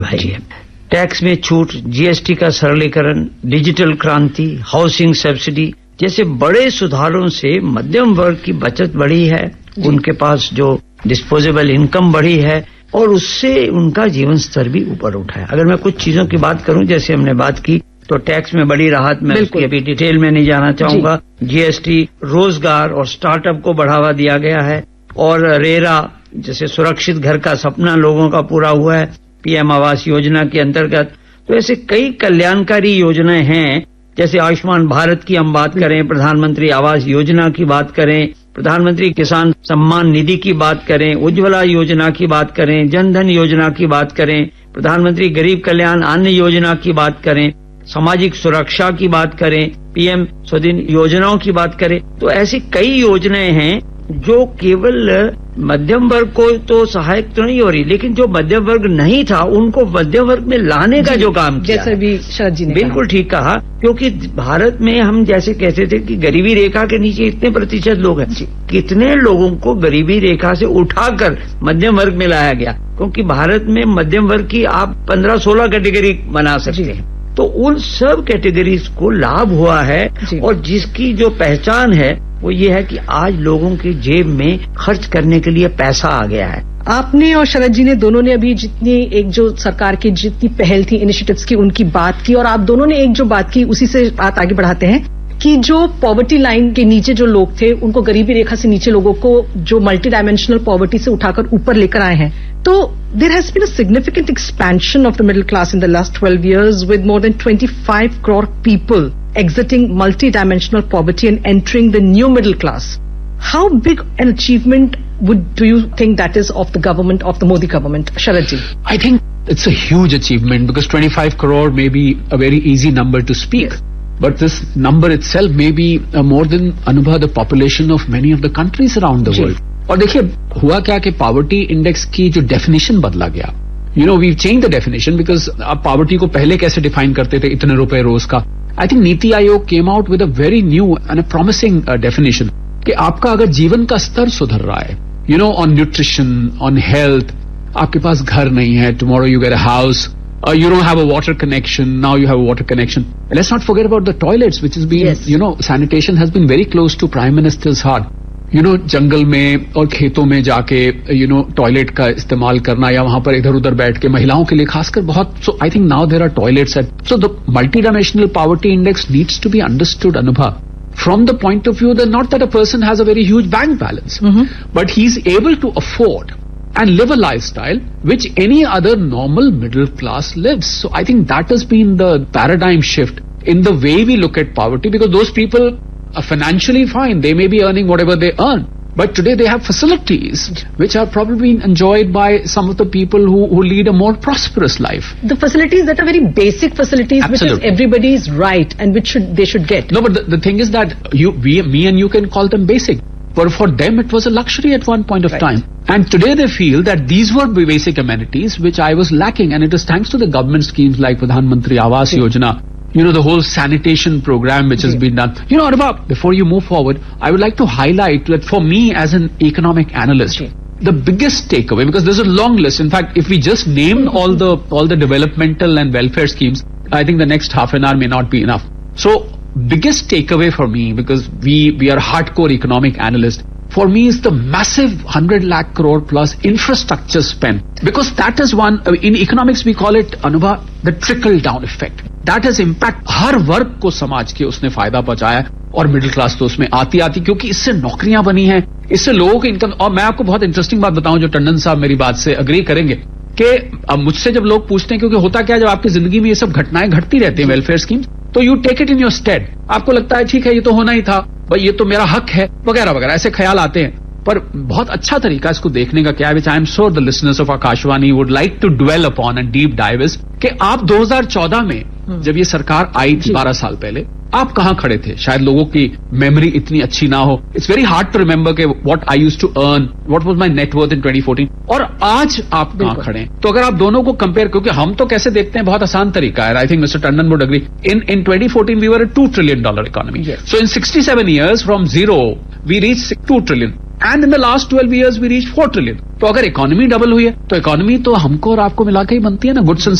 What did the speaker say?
भाई है। टैक्स में छूट, जीएसटी का सरलीकरण, डिजिटल क्रांति, हाउसिंग सब्सिडी जैसे बड़े सुधारों से मध्यम वर्ग की बचत बढ़ी है, उनके पास जो डिस्पोजेबल इनकम बढ़ी है और उससे उनका जीवन स्तर भी ऊपर उठा है। अगर मैं कुछ चीजों की बात करूं, जैसे हमने बात की, तो टैक्स में बड़ी राहत, मैं उसकी अभी डिटेल में नहीं जाना चाहूंगा। जीएसटी, रोजगार और स्टार्टअप को बढ़ावा दिया गया है और रेरा जैसे सुरक्षित घर का सपना लोगों का पूरा हुआ है पीएम आवास योजना के अंतर्गत। तो ऐसे कई कल्याणकारी योजनाएं हैं, जैसे आयुष्मान भारत की हम बात करें, प्रधानमंत्री आवास योजना की बात करें, प्रधानमंत्री किसान सम्मान निधि की बात करें, उज्ज्वला योजना की बात करें, जनधन योजना की बात करें, प्रधानमंत्री गरीब कल्याण अन्न योजना की बात करें, सामाजिक सुरक्षा की बात करें, पीएम स्वनिधि योजनाओं की बात करें, तो ऐसी कई योजनाएं हैं जो केवल मध्यम वर्ग को तो सहायक तो नहीं हो रही, लेकिन जो मध्यम वर्ग नहीं था उनको मध्यम वर्ग में लाने का जो काम किया, जैसे भी शरद जी ने बिल्कुल ठीक कहा। क्योंकि भारत में हम जैसे कहते थे कि गरीबी रेखा के नीचे इतने प्रतिशत लोग हैं, कितने लोगों को गरीबी रेखा से उठाकर मध्यम वर्ग में लाया गया, क्योंकि भारत में मध्यम वर्ग की आप 15-16 कैटेगरी बना सकते हैं। तो उन सब कैटेगरीज को लाभ हुआ है और जिसकी जो पहचान है वो ये है कि आज लोगों की जेब में खर्च करने के लिए पैसा आ गया है। आपने और शरद जी ने दोनों ने अभी जितनी एक जो सरकार की जितनी पहल थी, इनिशिएटिव्स की, उनकी बात की, और आप दोनों ने एक जो बात की उसी से बात आगे बढ़ाते हैं कि जो पॉवर्टी लाइन के नीचे जो लोग थे उनको, गरीबी रेखा से नीचे लोगों को जो मल्टी डायमेंशनल पॉवर्टी से उठाकर ऊपर लेकर आए हैं। तो there has been a significant expansion of the middle class in the last 12 years with more than 25 crore people exiting multi-dimensional poverty and entering the new middle class. How big an achievement do you think that is of the government, of the Modi government? Sharad ji. I think it's a huge achievement because 25 crore may be a very easy number to speak. Yes. But this number itself may be more than, Anubha, the population of many of the countries around the world. और देखिए हुआ क्या कि poverty index की जो definition बदला गया, we change the definition because आप पावर्टी को पहले कैसे डिफाइन करते थे, इतने रुपए रोज का। I think NITI Aayog came out with a very new and a promising definition कि आपका अगर जीवन का स्तर सुधर रहा है, ऑन न्यूट्रिशन, ऑन हेल्थ, आपके पास घर नहीं है, tomorrow you get a house, you don't have a water connection, now you have a water connection. And let's not forget about the toilets, which has been, sanitation has been very close to Prime Minister's heart. जंगल में और खेतों में जाके, toilet का इस्तेमाल करना या वहां पर इधर उधर बैठ के महिलाओं के लिए खासकर बहुत, so I think now there are toilets so the multidimensional poverty index needs to be understood, Anubha, from the point of view that not that a person has a very huge bank balance, but he's able to afford and live a lifestyle which any other normal middle class lives. So I think that has been the paradigm shift in the way we look at poverty, because those people are financially fine. They may be earning whatever they earn, but today they have facilities which are probably enjoyed by some of the people who lead a more prosperous life. The facilities that are very basic facilities, Absolutely. Which is everybody's right and which they should get. No, but the thing is that me and you can call them basic. But for them, it was a luxury at one point of time. And today they feel that these were basic amenities which I was lacking. And it is thanks to the government schemes like Pradhan Mantri Awas Yojana, the whole sanitation program which has been done. Arba, before you move forward, I would like to highlight that for me as an economic analyst, the biggest takeaway, because there's a long list. In fact, if we just name all the developmental and welfare schemes, I think the next half an hour may not be enough. So, biggest takeaway for me, because we are hardcore economic analysts, for me is the massive 100 lakh crore plus infrastructure spend, because that is one, in economics we call it, Anubha, the trickle down effect. That has impact हर वर्ग को समाज के उसने फायदा पहुंचाया और middle class तो उसमें आती क्योंकि इससे नौकरियां बनी हैं, इससे लोगों की इनकम। और मैं आपको बहुत इंटरेस्टिंग बात बताऊं, जो टंडन साहब मेरी बात से अग्री करेंगे, कि अब मुझसे जब लोग पूछते हैं, क्योंकि होता क्या है, जब आपकी जिंदगी में ये सब घटनाएं घटती रहती हैं, वेलफेयर स्कीम, तो you take it in your state. आपको लगता है ठीक है, ये तो होना ही था, भाई ये तो मेरा हक है, वगैरह वगैरह, ऐसे ख्याल आते हैं। पर बहुत अच्छा तरीका इसको देखने का क्या है, विच I am sure the listeners of Akashvani would like to dwell upon and deep dive is, कि आप 2014 में जब ये सरकार आई थी 12 साल पहले, आप कहां खड़े थे? शायद लोगों की मेमोरी इतनी अच्छी ना हो। It's very hard to remember के what I used to earn, what was my net worth इन 2014, और आज आप कहां खड़े हैं। तो अगर आप दोनों को कंपेयर, क्योंकि हम तो कैसे देखते हैं, बहुत आसान तरीका है, I think mister Tandon would agree, in 2014 we were a $2 trillion economy, so in 67 years from zero we reach $2 trillion. And in the last 12 years we reached 4 trillion. तो अगर इकोनॉमी डबल हुई है तो इकोनॉमी तो हमको और आपको मिला के ही बनती है ना, गुड्स एंड